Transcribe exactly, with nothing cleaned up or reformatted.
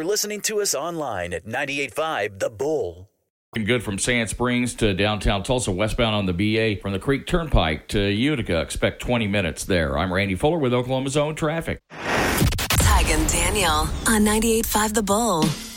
for listening to us online at ninety-eight point five The Bull. Good from Sand Springs to downtown Tulsa, westbound on the B A. From the Creek Turnpike to Utica, expect twenty minutes there. I'm Randy Fuller with Oklahoma's Own Traffic. Tig and Daniel on ninety-eight point five The Bull.